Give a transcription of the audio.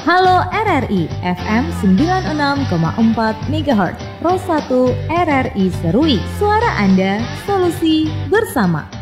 Halo RRI FM 96,4 MHz Pro 1 RRI Serui. Suara Anda, solusi bersama.